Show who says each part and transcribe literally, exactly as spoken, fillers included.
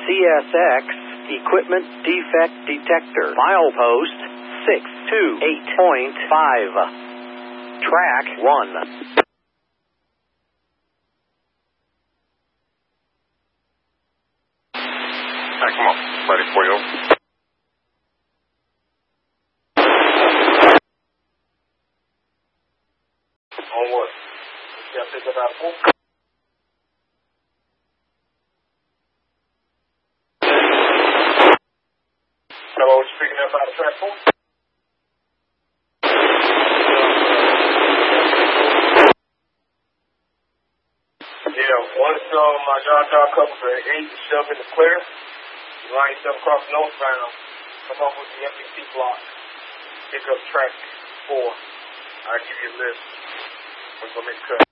Speaker 1: C S X Equipment Defect Detector. Milepost six two eight point five. Track one.
Speaker 2: Alright, come on. Ready for you. On what? You gotta pick up our book. Hello, what you picking up out of track four? Yeah, once uh, my John John comes for eight stuff in the clear, you line yourself across northbound, come up with the M P C block, pick up track four. I'll give you a list. Let's go make a cut.